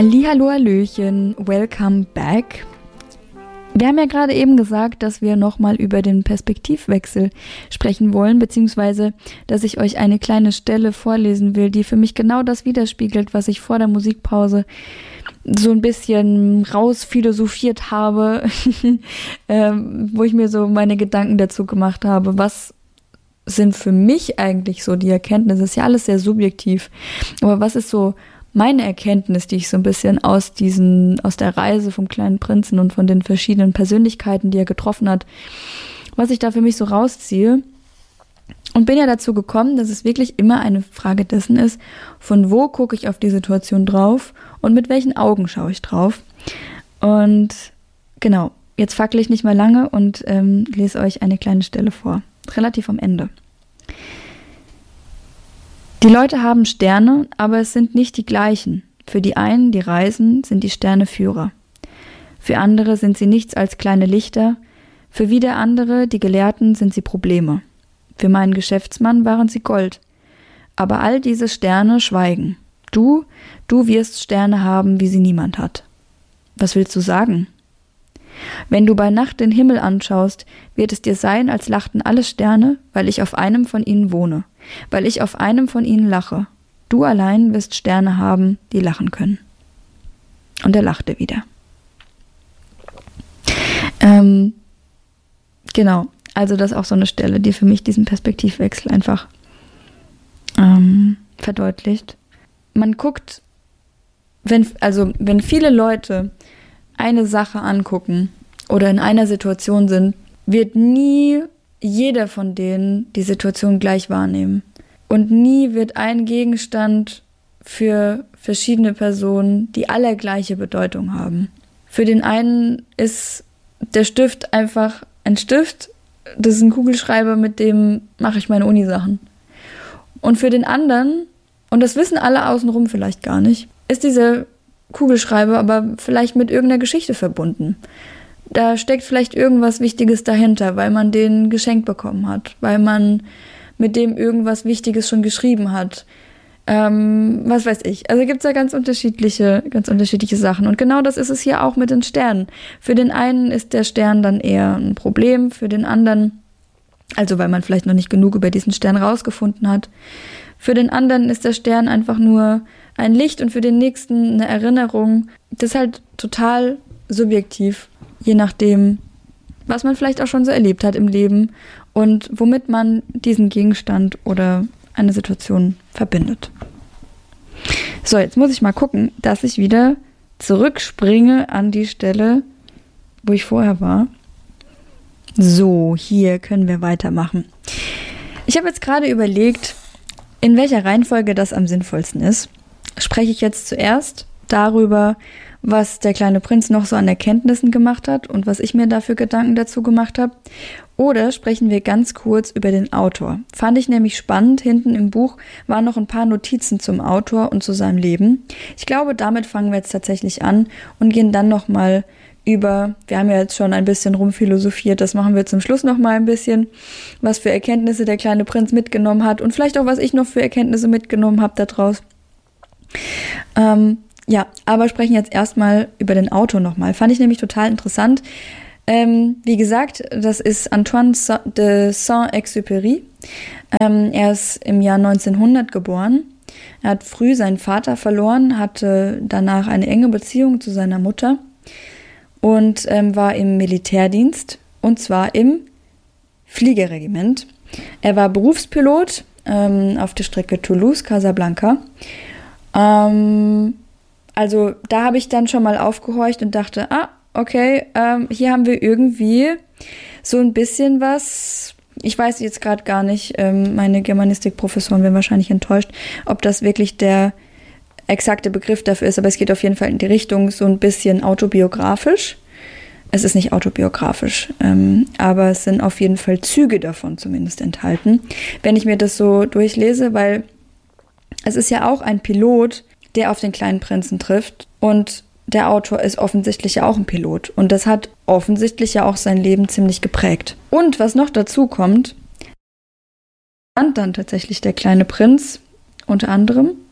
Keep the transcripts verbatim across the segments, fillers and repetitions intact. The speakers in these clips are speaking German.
Hallihallo, hallöchen, welcome back. Wir haben ja gerade eben gesagt, dass wir nochmal über den Perspektivwechsel sprechen wollen, beziehungsweise, dass ich euch eine kleine Stelle vorlesen will, die für mich genau das widerspiegelt, was ich vor der Musikpause so ein bisschen rausphilosophiert habe, ähm, wo ich mir so meine Gedanken dazu gemacht habe, was sind für mich eigentlich so die Erkenntnisse, ist ja alles sehr subjektiv, aber was ist so meine Erkenntnis, die ich so ein bisschen aus diesen, aus der Reise vom kleinen Prinzen und von den verschiedenen Persönlichkeiten, die er getroffen hat, was ich da für mich so rausziehe. Und bin ja dazu gekommen, dass es wirklich immer eine Frage dessen ist, von wo gucke ich auf die Situation drauf und mit welchen Augen schaue ich drauf. Und genau, jetzt fackle ich nicht mehr lange und ähm, lese euch eine kleine Stelle vor, relativ am Ende. Die Leute haben Sterne, aber es sind nicht die gleichen. Für die einen, die reisen, sind die Sterne Führer. Für andere sind sie nichts als kleine Lichter. Für wieder andere, die Gelehrten, sind sie Probleme. Für meinen Geschäftsmann waren sie Gold. Aber all diese Sterne schweigen. Du, du wirst Sterne haben, wie sie niemand hat. Was willst du sagen? Wenn du bei Nacht den Himmel anschaust, wird es dir sein, als lachten alle Sterne, weil ich auf einem von ihnen wohne, weil ich auf einem von ihnen lache. Du allein wirst Sterne haben, die lachen können. Und er lachte wieder. Ähm, genau, also das ist auch so eine Stelle, die für mich diesen Perspektivwechsel einfach ähm, verdeutlicht. Man guckt, wenn, also wenn viele Leute eine Sache angucken oder in einer Situation sind, wird nie jeder von denen die Situation gleich wahrnehmen. Und nie wird ein Gegenstand für verschiedene Personen die allergleiche Bedeutung haben. Für den einen ist der Stift einfach ein Stift, das ist ein Kugelschreiber, mit dem mache ich meine Unisachen. Und für den anderen, und das wissen alle außenrum vielleicht gar nicht, ist dieser Kugelschreiber, aber vielleicht mit irgendeiner Geschichte verbunden. Da steckt vielleicht irgendwas Wichtiges dahinter, weil man den geschenkt bekommen hat, weil man mit dem irgendwas Wichtiges schon geschrieben hat. Ähm, was weiß ich. Also gibt es da ganz unterschiedliche, ganz unterschiedliche Sachen. Und genau das ist es hier auch mit den Sternen. Für den einen ist der Stern dann eher ein Problem, für den anderen, also weil man vielleicht noch nicht genug über diesen Stern rausgefunden hat, für den anderen ist der Stern einfach nur ein Licht und für den nächsten eine Erinnerung. Das ist halt total subjektiv, je nachdem, was man vielleicht auch schon so erlebt hat im Leben und womit man diesen Gegenstand oder eine Situation verbindet. So, jetzt muss ich mal gucken, dass ich wieder zurückspringe an die Stelle, wo ich vorher war. So, hier können wir weitermachen. Ich habe jetzt gerade überlegt, in welcher Reihenfolge das am sinnvollsten ist. Spreche ich jetzt zuerst darüber, was der kleine Prinz noch so an Erkenntnissen gemacht hat und was ich mir dafür Gedanken dazu gemacht habe. Oder sprechen wir ganz kurz über den Autor. Fand ich nämlich spannend. Hinten im Buch waren noch ein paar Notizen zum Autor und zu seinem Leben. Ich glaube, damit fangen wir jetzt tatsächlich an und gehen dann nochmal über, wir haben ja jetzt schon ein bisschen rumphilosophiert, das machen wir zum Schluss nochmal ein bisschen, was für Erkenntnisse der kleine Prinz mitgenommen hat und vielleicht auch, was ich noch für Erkenntnisse mitgenommen habe daraus. Ähm, ja, aber sprechen jetzt erstmal über den Autor nochmal. Fand ich nämlich total interessant. Ähm, wie gesagt, das ist Antoine de Saint-Exupéry. Ähm, er ist im Jahr neunzehnhundert geboren. Er hat früh seinen Vater verloren, hatte danach eine enge Beziehung zu seiner Mutter und ähm, war im Militärdienst, und zwar im Fliegerregiment. Er war Berufspilot ähm, auf der Strecke Toulouse-Casablanca. Ähm, also da habe ich dann schon mal aufgehorcht und dachte, ah, okay, ähm, hier haben wir irgendwie so ein bisschen was, ich weiß jetzt gerade gar nicht, ähm, meine Germanistikprofessoren werden wahrscheinlich enttäuscht, ob das wirklich der exakte Begriff dafür ist, aber es geht auf jeden Fall in die Richtung so ein bisschen autobiografisch. Es ist nicht autobiografisch, ähm, aber es sind auf jeden Fall Züge davon zumindest enthalten, wenn ich mir das so durchlese, weil es ist ja auch ein Pilot, der auf den kleinen Prinzen trifft, und der Autor ist offensichtlich ja auch ein Pilot und das hat offensichtlich ja auch sein Leben ziemlich geprägt. Und was noch dazu kommt, stand dann tatsächlich der kleine Prinz unter anderem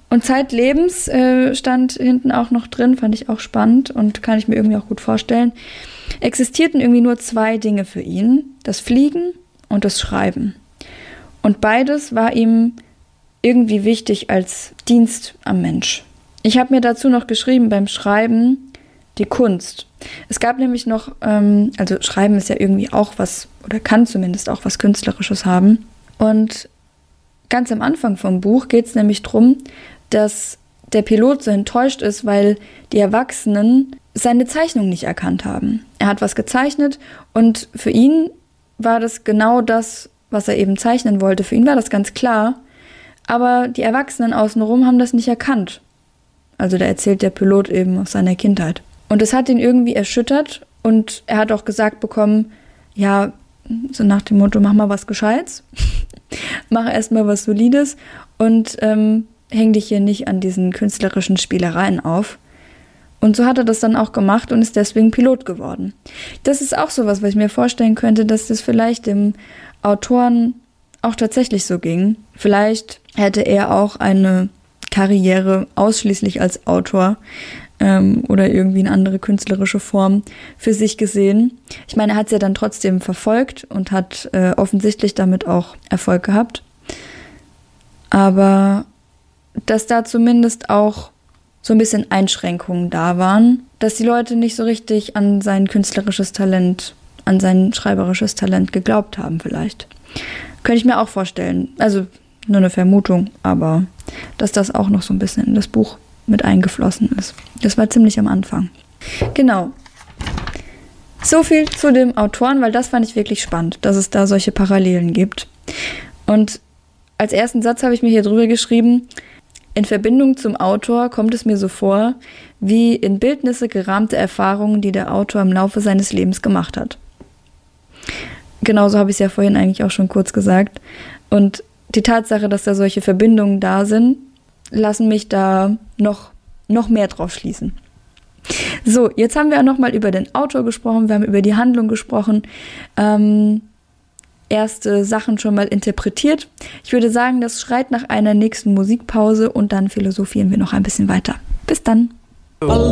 Und zeitlebens äh, stand hinten auch noch drin, fand ich auch spannend und kann ich mir irgendwie auch gut vorstellen, existierten irgendwie nur zwei Dinge für ihn, das Fliegen und das Schreiben. Und beides war ihm irgendwie wichtig als Dienst am Mensch. Ich habe mir dazu noch geschrieben, beim Schreiben die Kunst. Es gab nämlich noch, ähm, also Schreiben ist ja irgendwie auch was, oder kann zumindest auch was Künstlerisches haben. Und ganz am Anfang vom Buch geht es nämlich darum, dass der Pilot so enttäuscht ist, weil die Erwachsenen seine Zeichnung nicht erkannt haben. Er hat was gezeichnet und für ihn war das genau das, was er eben zeichnen wollte. Für ihn war das ganz klar, aber die Erwachsenen außenrum haben das nicht erkannt. Also da erzählt der Pilot eben aus seiner Kindheit. Und es hat ihn irgendwie erschüttert und er hat auch gesagt bekommen, ja, so nach dem Motto, mach mal was Gescheites, mach erstmal was Solides und ähm, häng dich hier nicht an diesen künstlerischen Spielereien auf. Und so hat er das dann auch gemacht und ist deswegen Pilot geworden. Das ist auch sowas, was ich mir vorstellen könnte, dass das vielleicht dem Autoren auch tatsächlich so ging. Vielleicht hätte er auch eine Karriere ausschließlich als Autor ähm, oder irgendwie eine andere künstlerische Form für sich gesehen. Ich meine, er hat es ja dann trotzdem verfolgt und hat äh, offensichtlich damit auch Erfolg gehabt. Aber dass da zumindest auch so ein bisschen Einschränkungen da waren, dass die Leute nicht so richtig an sein künstlerisches Talent, an sein schreiberisches Talent geglaubt haben vielleicht. Könnte ich mir auch vorstellen. Also nur eine Vermutung, aber dass das auch noch so ein bisschen in das Buch mit eingeflossen ist. Das war ziemlich am Anfang. Genau. So viel zu dem Autoren, weil das fand ich wirklich spannend, dass es da solche Parallelen gibt. Und als ersten Satz habe ich mir hier drüber geschrieben, in Verbindung zum Autor kommt es mir so vor, wie in Bildnisse gerahmte Erfahrungen, die der Autor im Laufe seines Lebens gemacht hat. Genauso habe ich es ja vorhin eigentlich auch schon kurz gesagt. Und die Tatsache, dass da solche Verbindungen da sind, lassen mich da noch, noch mehr drauf schließen. So, jetzt haben wir auch nochmal über den Autor gesprochen, wir haben über die Handlung gesprochen, ähm, erste Sachen schon mal interpretiert. Ich würde sagen, das schreit nach einer nächsten Musikpause und dann philosophieren wir noch ein bisschen weiter. Bis dann!